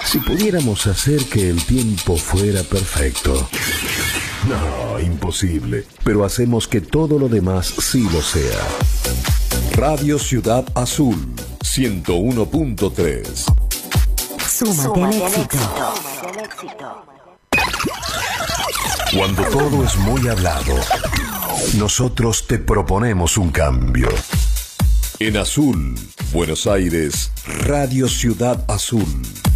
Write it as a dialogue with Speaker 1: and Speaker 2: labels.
Speaker 1: Si pudiéramos hacer que el tiempo fuera perfecto. No, imposible. Pero hacemos que todo lo demás sí lo sea. Radio Ciudad Azul, 101.3.
Speaker 2: Súmate al éxito.
Speaker 1: Cuando todo es muy hablado, nosotros te proponemos un cambio. En Azul, Buenos Aires, Radio Ciudad Azul.